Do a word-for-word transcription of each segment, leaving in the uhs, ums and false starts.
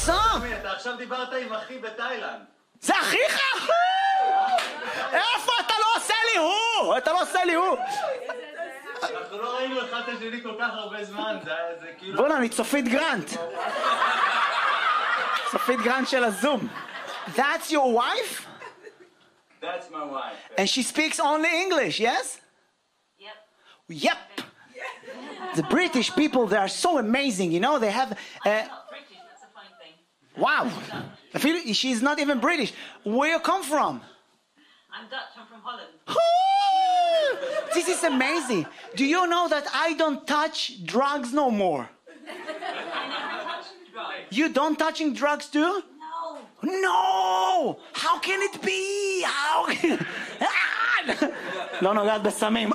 What's up? אתה עכשיו דיברת עם אחי בתאילנד. זה אחיך? איפה אתה לא עושה לי הוא? אתה לא עושה לי הוא. אנחנו לא ראינו אחד את השני כל כך הרבה זמן, זה כאילו... בוא'נה, אני צופית גרנט. צופית גרנט של הזום. That's your wife? That's my wife. And she speaks only English, yes? Yep. Yep. The British people, they are so amazing, you know, they have... Uh, I'm not British, that's a fine thing. wow. I feel she's not even British. Where you come from? I'm Dutch, I'm from Holland. This is amazing. Do you know that I don't touch drugs no more? I never touched drugs. You don't touching drugs too? No. No! How can it be? How? לא נוגעת בסמים.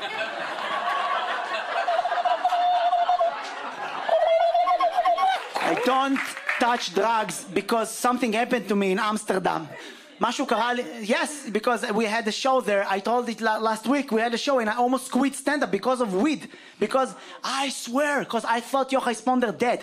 I don't touch drugs because something happened to me in Amsterdam. משהו קרה לי, yes, because we had a show there, I told it last week, we had a show and I almost quit stand-up because of weed, because I swear, because I thought Yochai Sponder dead.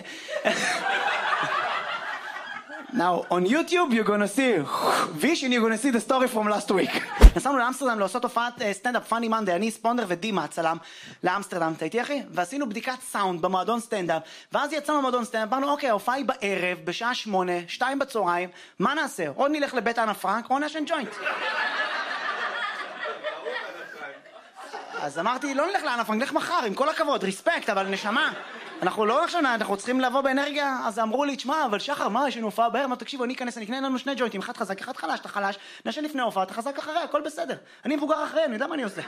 Now, on YouTube, you're gonna see vision, you're gonna see the story from last week. נסענו לאמסטרדם לעשות הופעת סטנדאפ פאני מנדי, אני ספונדר ודימה צלם לאמסטרדם, אתה איתי אחי? ועשינו בדיקת סאונד במועדון סטנדאפ, ואז יצאנו במועדון סטנדאפ, אמרנו אוקיי, ההופעה היא בערב, בשעה שמונה, שתיים בצהריים, מה נעשה? או נלך לבית אנה פרנק, או נשן ג'וינט. אז אמרתי, לא נלך לאנה פרנק, נלך מחר, עם כל הכבוד, ריספקט, אבל נשמה. אנחנו לא עכשיו, אנחנו צריכים לבוא באנרגיה, אז אמרו לי, תשמע, אבל שחר, מה, יש לנו הופעה בערב? מה, תקשיבו, אני אכנס, אני אקנה לנו שני ג'וינטים, אחד חזק, אחד חלש, אתה חלש, נשן לפני הופעה, אתה חזק אחרי, הכל בסדר. אני מבוגר אחרי, אני יודע מה אני עושה.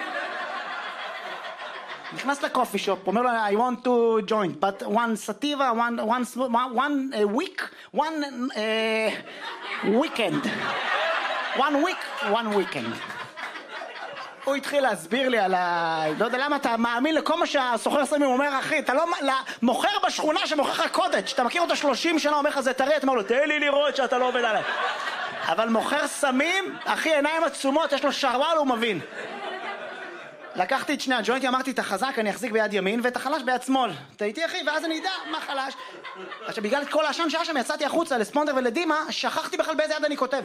נכנס לקופי שופ, אומר לו, I want to join, but one sativa, one, one, one uh, week, one uh, weekend. One week, one weekend. הוא התחיל להסביר לי על ה... לא יודע למה אתה מאמין לכל מה שהסוחר סמים אומר, אחי, אתה לא... מוכר בשכונה שמוכר לך קוטג', שאתה מכיר אותו שלושים שנה, אומר לך זה טרי, אתה אומר לו, תן לי לראות שאתה לא עובד עליי. אבל מוכר סמים, אחי, עיניים עצומות, יש לו שרוואל, הוא מבין. לקחתי את שני הג'וינטים, אמרתי, אתה חזק, אני אחזיק ביד ימין, ואת החלש ביד שמאל. אתה איתי, אחי, ואז אני יודע מה חלש. עכשיו, בגלל כל העשן שעה שם, יצאתי החוצה לספונדר ולדימה, שכחתי בכלל באיזה יד אני כותב.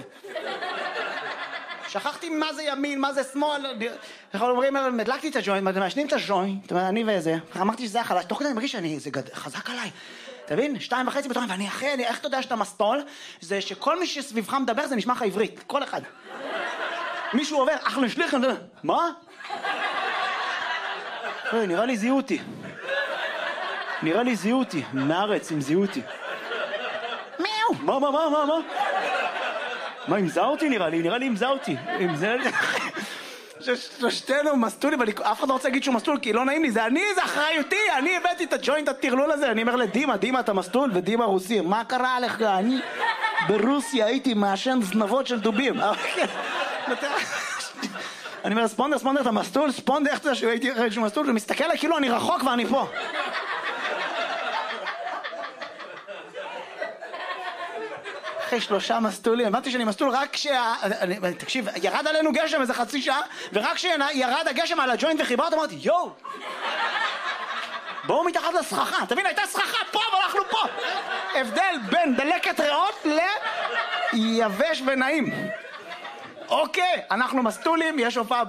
שכחתי מה זה ימין, מה זה שמאל. אנחנו אומרים, מדלקתי את הג'וינט, מעשנים את הג'וינט, אני וזה, אמרתי שזה החלש, תוך כדי אני מרגיש שאני, זה חזק עליי. תבין? שתיים וחצי בתורן, ואני אחרי, איך אתה יודע שאתה מסטול? זה שכל מי שסביבך מדבר, זה נשמע לך עברית, כל אחד. מישהו עובר, אך נשליך, מה? נראה לי זיהו אותי. נראה לי זיהו אותי, מארץ, הם זיהו אותי. מיהו? מה, מה, מה, מה, מה? מה, אם זהו אותי נראה לי? נראה לי אם זהו אותי. אם זה... ששתינו מסטולים, אף אחד לא רוצה להגיד שהוא מסטול, כי לא נעים לי, זה אני, זה אחריותי, אני הבאתי את הג'וינט הטרלול הזה, אני אומר לדימה, דימה אתה מסטול, ודימה רוסי, מה קרה לך? אני ברוסיה הייתי מעשן זנבות של דובים. אני אומר, ספונדר, ספונדר, אתה מסטול? ספונדר, איך אתה יודע שהייתי אחרי שהוא מסטול? הוא מסתכל עליי כאילו אני רחוק ואני פה. אחרי שלושה מסטולים, הבנתי שאני מסטול רק כשה... תקשיב, ירד עלינו גשם איזה חצי שעה, ורק כשירד הגשם על הג'וינט וחיברת, אמרתי, יואו! בואו מתחת לסככה, תבין, הייתה סככה פה, אבל אנחנו פה! הבדל בין דלקת ריאות ליבש ונעים. אוקיי, אנחנו מסטולים, יש הופעה